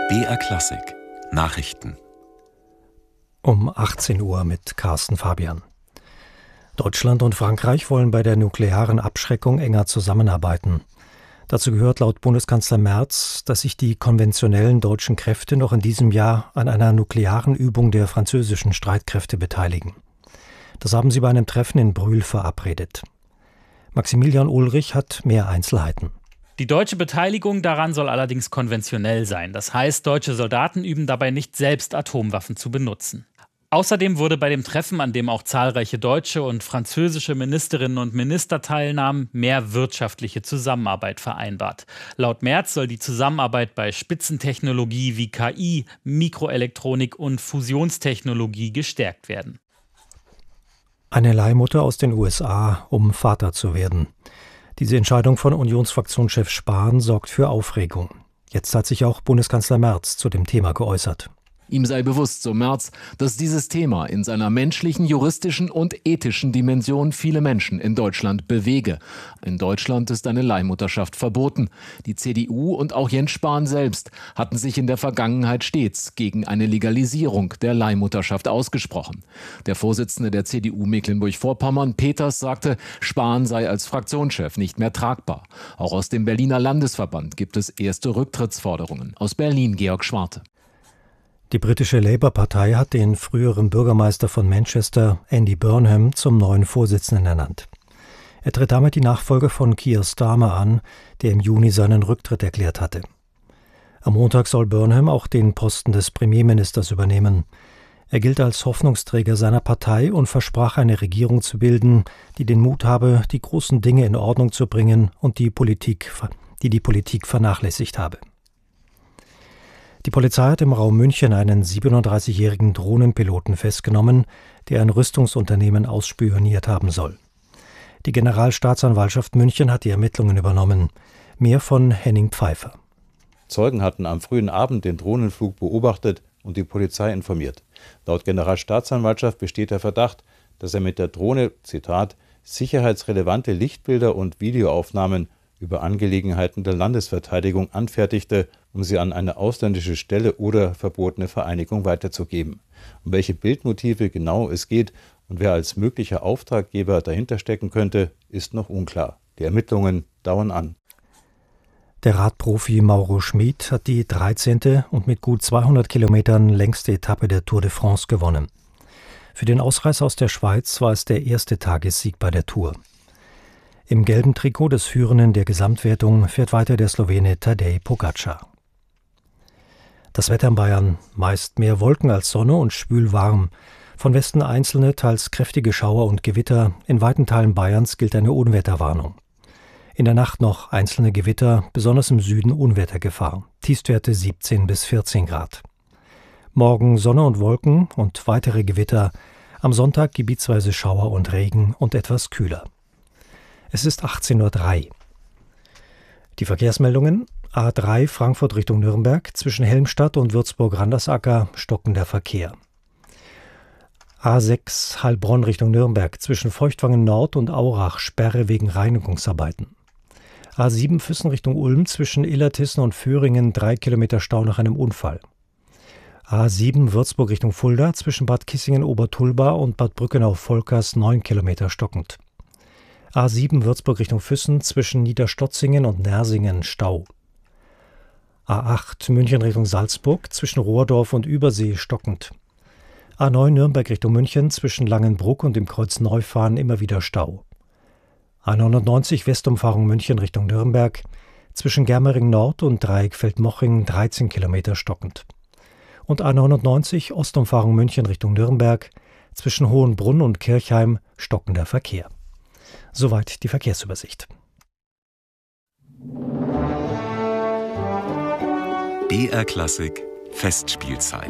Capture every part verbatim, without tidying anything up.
B R Klassik Nachrichten um achtzehn Uhr mit Carsten Fabian. Deutschland und Frankreich wollen bei der nuklearen Abschreckung enger zusammenarbeiten. Dazu gehört laut Bundeskanzler Merz, dass sich die konventionellen deutschen Kräfte noch in diesem Jahr an einer nuklearen Übung der französischen Streitkräfte beteiligen. Das haben sie bei einem Treffen in Brühl verabredet. Maximilian Ulrich hat mehr Einzelheiten. Die deutsche Beteiligung daran soll allerdings konventionell sein. Das heißt, deutsche Soldaten üben dabei nicht selbst, Atomwaffen zu benutzen. Außerdem wurde bei dem Treffen, an dem auch zahlreiche deutsche und französische Ministerinnen und Minister teilnahmen, mehr wirtschaftliche Zusammenarbeit vereinbart. Laut Merz soll die Zusammenarbeit bei Spitzentechnologie wie K I, Mikroelektronik und Fusionstechnologie gestärkt werden. Eine Leihmutter aus den U S A, um Vater zu werden. Diese Entscheidung von Unionsfraktionschef Spahn sorgt für Aufregung. Jetzt hat sich auch Bundeskanzler Merz zu dem Thema geäußert. Ihm sei bewusst, so Merz, dass dieses Thema in seiner menschlichen, juristischen und ethischen Dimension viele Menschen in Deutschland bewege. In Deutschland ist eine Leihmutterschaft verboten. Die C D U und auch Jens Spahn selbst hatten sich in der Vergangenheit stets gegen eine Legalisierung der Leihmutterschaft ausgesprochen. Der Vorsitzende der C D U Mecklenburg-Vorpommern, Peters, sagte, Spahn sei als Fraktionschef nicht mehr tragbar. Auch aus dem Berliner Landesverband gibt es erste Rücktrittsforderungen. Aus Berlin Georg Schwarte. Die britische Labour-Partei hat den früheren Bürgermeister von Manchester, Andy Burnham, zum neuen Vorsitzenden ernannt. Er tritt damit die Nachfolge von Keir Starmer an, der im Juni seinen Rücktritt erklärt hatte. Am Montag soll Burnham auch den Posten des Premierministers übernehmen. Er gilt als Hoffnungsträger seiner Partei und versprach, eine Regierung zu bilden, die den Mut habe, die großen Dinge in Ordnung zu bringen und die Politik, die die Politik vernachlässigt habe. Die Polizei hat im Raum München einen siebenunddreißigjährigen Drohnenpiloten festgenommen, der ein Rüstungsunternehmen ausspioniert haben soll. Die Generalstaatsanwaltschaft München hat die Ermittlungen übernommen. Mehr von Henning Pfeiffer. Zeugen hatten am frühen Abend den Drohnenflug beobachtet und die Polizei informiert. Laut Generalstaatsanwaltschaft besteht der Verdacht, dass er mit der Drohne, Zitat, sicherheitsrelevante Lichtbilder und Videoaufnahmen über Angelegenheiten der Landesverteidigung anfertigte, um sie an eine ausländische Stelle oder verbotene Vereinigung weiterzugeben. Um welche Bildmotive genau es geht und wer als möglicher Auftraggeber dahinter stecken könnte, ist noch unklar. Die Ermittlungen dauern an. Der Radprofi Mauro Schmid hat die dreizehnte und mit gut zweihundert Kilometern längste Etappe der Tour de France gewonnen. Für den Ausreißer aus der Schweiz war es der erste Tagessieg bei der Tour. Im gelben Trikot des Führenden der Gesamtwertung fährt weiter der Slowene Tadej Pogačar. Das Wetter in Bayern: meist mehr Wolken als Sonne und schwül warm. Von Westen einzelne, teils kräftige Schauer und Gewitter. In weiten Teilen Bayerns gilt eine Unwetterwarnung. In der Nacht noch einzelne Gewitter, besonders im Süden Unwettergefahr. Tiefstwerte siebzehn bis vierzehn Grad. Morgen Sonne und Wolken und weitere Gewitter. Am Sonntag gebietsweise Schauer und Regen und etwas kühler. Es ist achtzehn Uhr drei. Die Verkehrsmeldungen: A drei Frankfurt Richtung Nürnberg, zwischen Helmstadt und Würzburg-Randersacker stockender Verkehr. A sechs Heilbronn Richtung Nürnberg, zwischen Feuchtwangen Nord und Aurach Sperre wegen Reinigungsarbeiten. A sieben Füssen Richtung Ulm, zwischen Illertissen und Föhringen drei Kilometer Stau nach einem Unfall. A sieben Würzburg Richtung Fulda, zwischen Bad Kissingen-Obertulba und Bad Brückenau-Volkers neun Kilometer stockend. A sieben Würzburg Richtung Füssen, zwischen Niederstotzingen und Nersingen Stau. A acht München Richtung Salzburg, zwischen Rohrdorf und Übersee stockend. A neun Nürnberg Richtung München, zwischen Langenbruck und dem Kreuz Neufahren immer wieder Stau. A neunundneunzig Westumfahrung München Richtung Nürnberg, zwischen Germering Nord und Dreieckfeld-Moching dreizehn Kilometer stockend. Und A neunundneunzig Ostumfahrung München Richtung Nürnberg, zwischen Hohenbrunn und Kirchheim stockender Verkehr. Soweit die Verkehrsübersicht. B R Klassik Festspielzeit.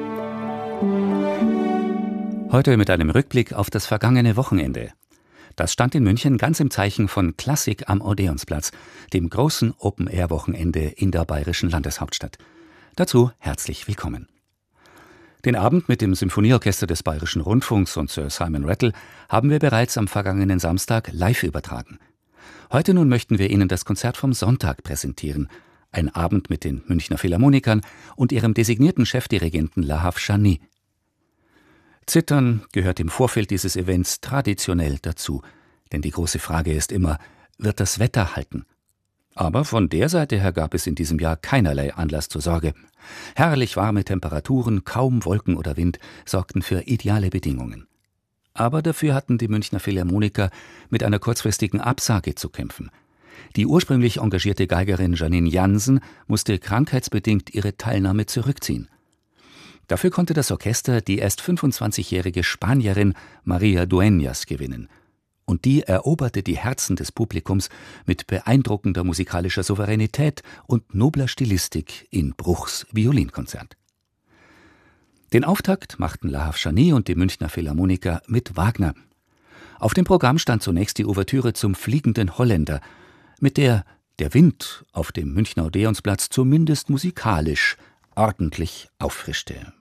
Heute mit einem Rückblick auf das vergangene Wochenende. Das stand in München ganz im Zeichen von Klassik am Odeonsplatz, dem großen Open-Air-Wochenende in der bayerischen Landeshauptstadt. Dazu herzlich willkommen. Den Abend mit dem Symphonieorchester des Bayerischen Rundfunks und Sir Simon Rattle haben wir bereits am vergangenen Samstag live übertragen. Heute nun möchten wir Ihnen das Konzert vom Sonntag präsentieren. ein Abend mit den Münchner Philharmonikern und ihrem designierten Chefdirigenten Lahav Shani. Zittern gehört im Vorfeld dieses Events traditionell dazu, denn die große Frage ist immer, wird das Wetter halten? Aber von der Seite her gab es in diesem Jahr keinerlei Anlass zur Sorge. Herrlich warme Temperaturen, kaum Wolken oder Wind sorgten für ideale Bedingungen. Aber dafür hatten die Münchner Philharmoniker mit einer kurzfristigen Absage zu kämpfen. Die ursprünglich engagierte Geigerin Janine Jansen musste krankheitsbedingt ihre Teilnahme zurückziehen. Dafür konnte das Orchester die erst fünfundzwanzigjährige Spanierin Maria Dueñas gewinnen. Und die eroberte die Herzen des Publikums mit beeindruckender musikalischer Souveränität und nobler Stilistik in Bruchs Violinkonzert. Den Auftakt machten Lahav Shani und die Münchner Philharmoniker mit Wagner. Auf dem Programm stand zunächst die Ouvertüre zum Fliegenden Holländer, mit der der Wind auf dem Münchner Odeonsplatz zumindest musikalisch ordentlich auffrischte.